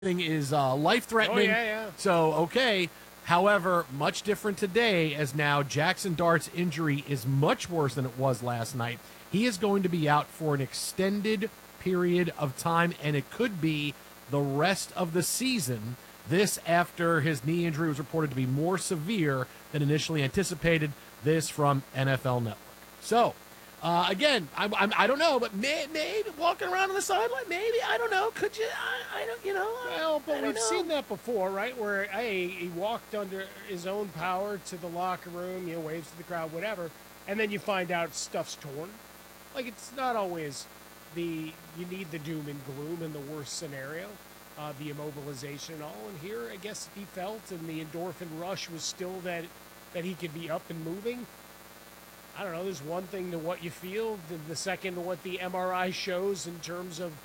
is life-threatening. Oh, yeah. So, okay. However, much different today as now Jackson Dart's injury is much worse than it was last night. He is going to be out for an extended period of time, and it could be the rest of the season. This after his knee injury was reported to be more severe than initially anticipated. This from NFL Network. So, again, I don't know, but maybe walking around on the sideline, maybe, I don't know. Could you? I don't, you know. Well, but we've seen that before, right? Where, hey, he walked under his own power to the locker room, waves to the crowd, whatever, and then you find out stuff's torn. Like, it's not always you need the doom and gloom in the worst scenario, the immobilization and all. And here, I guess he felt, and the endorphin rush was still that he could be up and moving. I don't know, there's one thing to what you feel, the second to what the MRI shows in terms of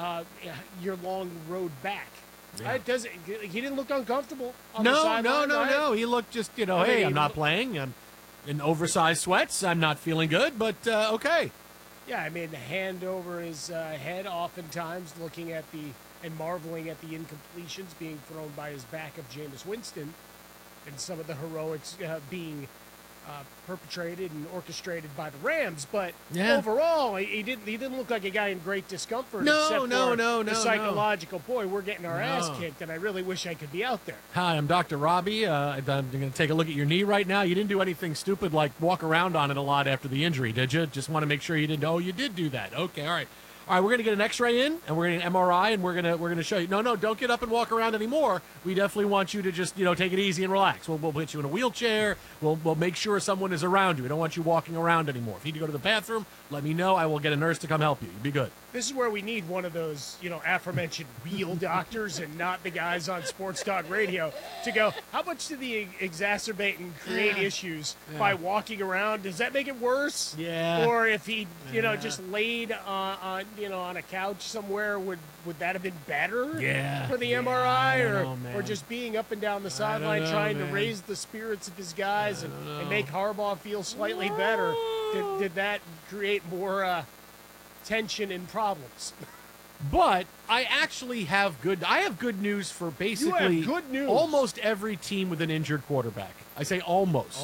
your long road back. Yeah. He didn't look uncomfortable on the sideline. No. He looked just, hey, I'm not playing. I'm in oversized sweats. I'm not feeling good, but okay. Yeah, I mean, the hand over his head oftentimes looking at and marveling at the incompletions being thrown by his backup, Jameis Winston, and some of the heroics being perpetrated and orchestrated by the Rams, but overall, he didn't look like a guy in great discomfort. No. The psychological, boy, we're getting our ass kicked, and I really wish I could be out there. Hi, I'm Dr. Robbie. I'm going to take a look at your knee right now. You didn't do anything stupid like walk around on it a lot after the injury, did you? Just want to make sure you didn't. Oh, you did do that. Okay, all right. All right, we're going to get an X-ray in, and we're going to get an MRI, and we're going to show you. No, don't get up and walk around anymore. We definitely want you to just, take it easy and relax. We'll put you in a wheelchair. We'll make sure someone is around you. We don't want you walking around anymore. If you need to go to the bathroom, let me know. I will get a nurse to come help you. You'll be good. This is where we need one of those, aforementioned real doctors and not the guys on Sports Talk Radio to go, how much do they exacerbate and create issues by walking around? Does that make it worse? Yeah. Or if he, just laid on a couch somewhere, would that have been better for the MRI? Or just being up and down the sideline trying to raise the spirits of his guys and make Harbaugh feel slightly better? Did that create more tension and problems? But I actually have good news for basically almost every team with an injured quarterback. I say almost.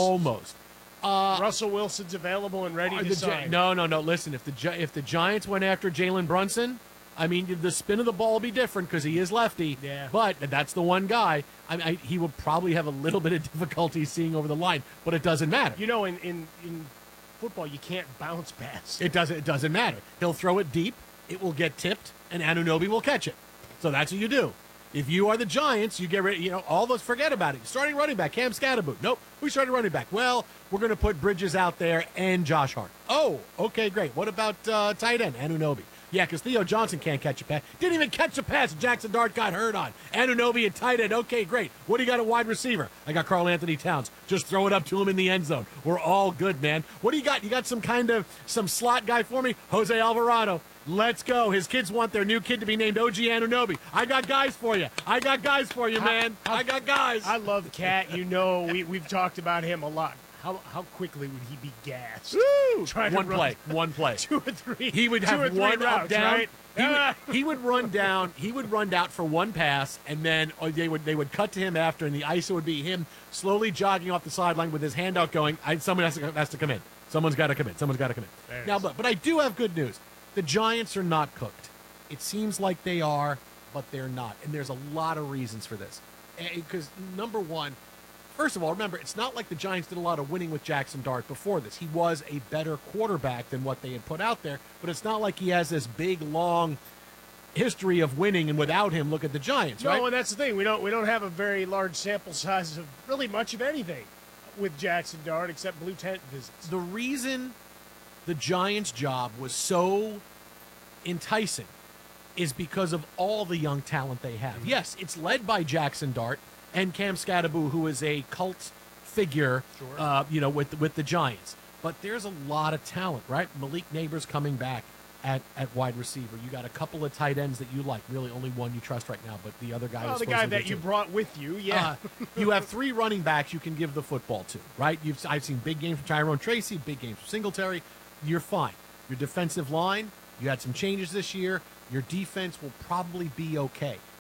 Russell Wilson's available and ready to sign. No. Listen, if the Giants went after Jalen Brunson, I mean, the spin of the ball will be different because he is lefty. Yeah. But that's the one guy. He will probably have a little bit of difficulty seeing over the line, but it doesn't matter. In football, you can't bounce pass. It doesn't matter. He'll throw it deep. It will get tipped, and Anunoby will catch it. So that's what you do. If you are the Giants, you get ready. All those forget about it. Starting running back, Cam Scatterboot. Nope, we started running back. Well, we're going to put Bridges out there and Josh Hart. Oh, okay, great. What about tight end, Anunoby? Yeah, because Theo Johnson can't catch a pass. Didn't even catch a pass Jackson Dart got hurt on. Anunoby at tight end. Okay, great. What do you got at wide receiver? I got Karl Anthony Towns. Just throw it up to him in the end zone. We're all good, man. What do you got? You got some slot guy for me? Jose Alvarado. Let's go. His kids want their new kid to be named OG Anunoby. I got guys for you. Man. I got guys. I love Cat. We've talked about him a lot. How quickly would he be gassed? Woo! One play. 2 or 3. He would have one routes, up down. Right? He would run down. He would run down for one pass, and then they would cut to him after, and the ISO would be him slowly jogging off the sideline with his hand out, going, "Someone has to come in. Someone's got to come in." Now, but I do have good news. The Giants are not cooked. It seems like they are, but they're not, and there's a lot of reasons for this. Because number one. First of all, remember, it's not like the Giants did a lot of winning with Jackson Dart before this. He was a better quarterback than what they had put out there, but it's not like he has this big, long history of winning, and without him, look at the Giants, right? No, and that's the thing. We don't have a very large sample size of really much of anything with Jackson Dart except blue tent visits. The reason the Giants' job was so enticing is because of all the young talent they have. Yes, it's led by Jackson Dart and Cam Scatterboot, who is a cult figure, with the Giants. But there's a lot of talent, right? Malik Neighbors coming back at wide receiver. You got a couple of tight ends that you like. Really, only one you trust right now, but the other guy is the guy that you brought with you, yeah. You have 3 running backs you can give the football to, right? I've seen big games from Tyrone Tracy, big games from Singletary. You're fine. Your defensive line, you had some changes this year. Your defense will probably be okay.